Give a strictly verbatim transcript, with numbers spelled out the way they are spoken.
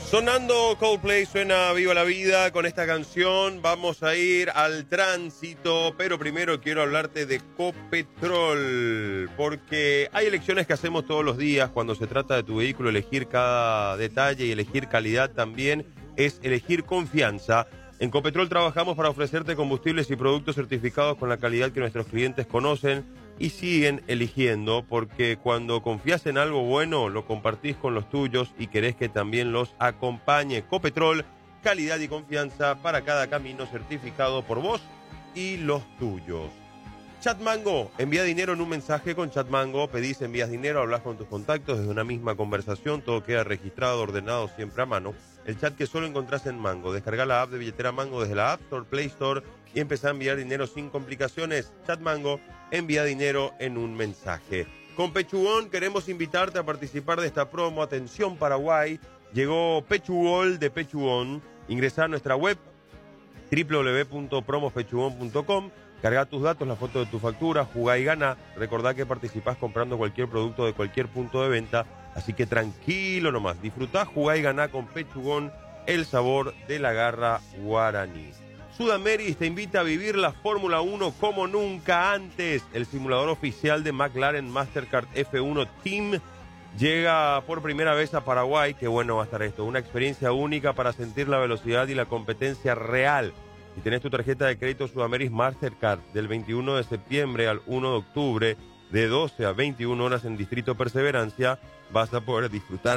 Sonando Coldplay, suena Viva la Vida. Con esta canción vamos a ir al tránsito, pero primero quiero hablarte de Copetrol, porque hay elecciones que hacemos todos los días cuando se trata de tu vehículo. Elegir cada detalle y elegir calidad también es elegir confianza. En Copetrol trabajamos para ofrecerte combustibles y productos certificados con la calidad que nuestros clientes conocen y siguen eligiendo, porque cuando confías en algo bueno, lo compartís con los tuyos y querés que también los acompañe. Copetrol, calidad y confianza para cada camino, certificado por vos y los tuyos. Chatmango, envía dinero en un mensaje con Chatmango. Pedís, envías dinero, hablas con tus contactos desde una misma conversación. Todo queda registrado, ordenado, siempre a mano. El chat que solo encontrás en Mango. Descarga la app de billetera Mango desde la App Store, Play Store y empezá a enviar dinero sin complicaciones. Chatmango, envía dinero en un mensaje. Con Pechugón queremos invitarte a participar de esta promo. Atención Paraguay, llegó Pechugol de Pechugón. Ingresá a nuestra web doble u doble u doble u punto promos pechugón punto com. Carga tus datos, la foto de tu factura, jugá y gana. Recordá que participás comprando cualquier producto de cualquier punto de venta, así que tranquilo nomás. Disfrutá, jugá y ganá con Pechugón, el sabor de la garra guaraní. Sudameris te invita a vivir la Fórmula uno como nunca antes. El simulador oficial de McLaren Mastercard F uno Team llega por primera vez a Paraguay. Qué bueno va a estar esto. Una experiencia única para sentir la velocidad y la competencia real. Si tenés tu tarjeta de crédito Sudameris Mastercard del veintiuno de septiembre al uno de octubre, de doce a veintiuna horas en Distrito Perseverancia, vas a poder disfrutar